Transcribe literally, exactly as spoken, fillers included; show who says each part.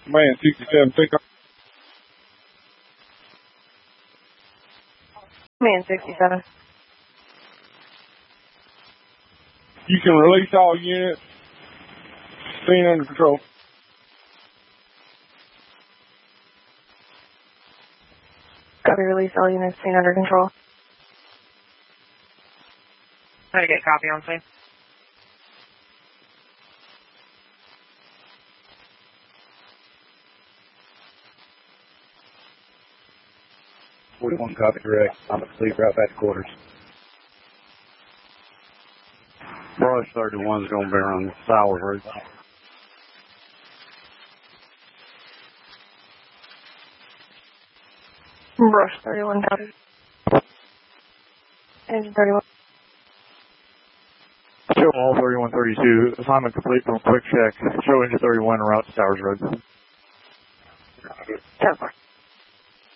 Speaker 1: Man sixty-seven, pick up.
Speaker 2: Man sixty-seven.
Speaker 1: You can release all units. Scene under control.
Speaker 2: Copy, release all units, scene under control.
Speaker 3: Try to get copy on scene.
Speaker 4: forty-one copy direct. I'm asleep right back to quarters. Brush thirty-one's going to be on Sowers Road.
Speaker 2: Brush thirty-one, copy. Engine thirty-one.
Speaker 5: Show all thirty-one thirty-two. Assignment complete from quick check. Show engine thirty-one route to Sowers Road.
Speaker 2: ten four.